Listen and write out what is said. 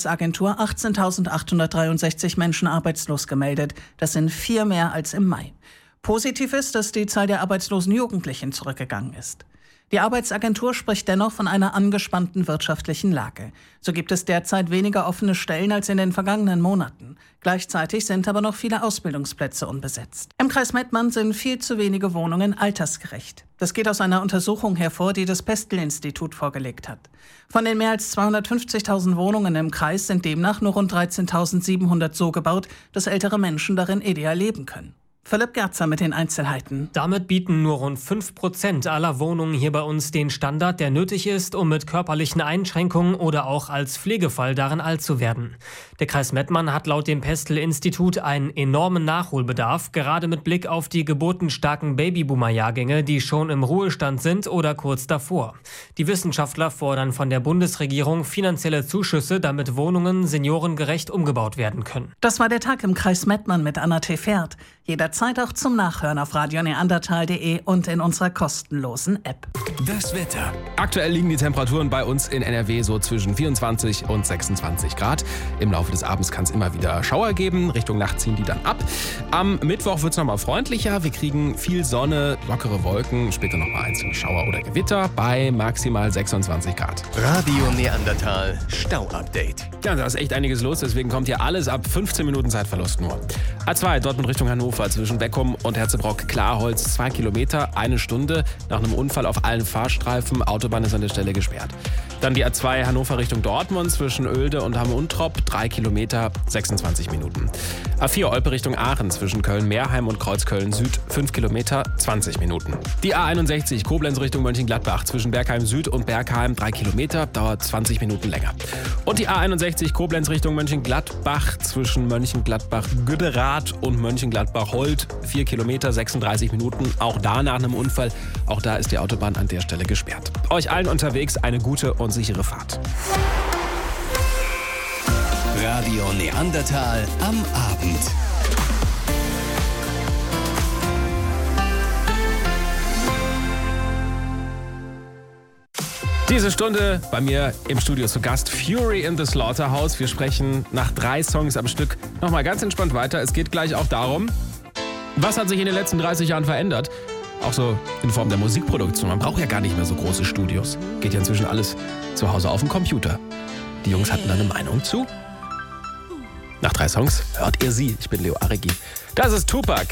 Arbeitsagentur 18.863 Menschen arbeitslos gemeldet. Das sind 4 mehr als im Mai. Positiv ist, dass die Zahl der arbeitslosen Jugendlichen zurückgegangen ist. Die Arbeitsagentur spricht dennoch von einer angespannten wirtschaftlichen Lage. So gibt es derzeit weniger offene Stellen als in den vergangenen Monaten. Gleichzeitig sind aber noch viele Ausbildungsplätze unbesetzt. Im Kreis Mettmann sind viel zu wenige Wohnungen altersgerecht. Das geht aus einer Untersuchung hervor, die das Pestel-Institut vorgelegt hat. Von den mehr als 250.000 Wohnungen im Kreis sind demnach nur rund 13.700 so gebaut, dass ältere Menschen darin ideal leben können. Philipp Gerzer mit den Einzelheiten. Damit bieten nur rund 5% aller Wohnungen hier bei uns den Standard, der nötig ist, um mit körperlichen Einschränkungen oder auch als Pflegefall darin alt zu werden. Der Kreis Mettmann hat laut dem Pestel-Institut einen enormen Nachholbedarf, gerade mit Blick auf die geburtenstarken Babyboomer-Jahrgänge, die schon im Ruhestand sind oder kurz davor. Die Wissenschaftler fordern von der Bundesregierung finanzielle Zuschüsse, damit Wohnungen seniorengerecht umgebaut werden können. Das war der Tag im Kreis Mettmann mit Anna Tefert. Jederzeit auch zum Nachhören auf radioneandertal.de und in unserer kostenlosen App. Das Wetter. Aktuell liegen die Temperaturen bei uns in NRW so zwischen 24 und 26 Grad. Im Laufe des Abends kann es immer wieder Schauer geben. Richtung Nacht ziehen die dann ab. Am Mittwoch wird es nochmal freundlicher. Wir kriegen viel Sonne, lockere Wolken, später nochmal einzelne Schauer oder Gewitter bei maximal 26 Grad. Radio Neandertal Stau-Update. Ja, da ist echt einiges los, deswegen kommt hier alles ab 15 Minuten Zeitverlust nur. A2 Dortmund Richtung Hannover zwischen Beckum und Herzebrock-Klarholz 2 Kilometer, 1 Stunde. Nach einem Unfall auf allen Fahrstreifen, Autobahn ist an der Stelle gesperrt. Dann die A2 Hannover Richtung Dortmund zwischen Oelde und Hamm-Untrop 3 Kilometer, 26 Minuten. A4 Olpe Richtung Aachen zwischen Köln-Meerheim und Kreuzköln Süd 5 Kilometer, 20 Minuten. Die A61 Koblenz Richtung Mönchengladbach zwischen Bergheim Süd und Bergheim 3 Kilometer, dauert 20 Minuten länger. Und die A61 Koblenz Richtung Mönchengladbach zwischen Mönchengladbach-Güderath und Mönchengladbach-Holt 4 Kilometer, 36 Minuten. Auch da nach einem Unfall. Auch da ist die Autobahn an der Stelle gesperrt. Euch allen unterwegs eine gute und sichere Fahrt. Radio Neandertal am Abend. Diese Stunde bei mir im Studio zu Gast Fury in the Slaughterhouse. Wir sprechen nach 3 Songs am Stück nochmal ganz entspannt weiter. Es geht gleich auch darum, was hat sich in den letzten 30 Jahren verändert? Auch so in Form der Musikproduktion. Man braucht ja gar nicht mehr so große Studios. Geht ja inzwischen alles zu Hause auf dem Computer. Die Jungs hatten da eine Meinung zu. Nach 3 Songs hört ihr sie. Ich bin Leo Aregi. Das ist Tupac.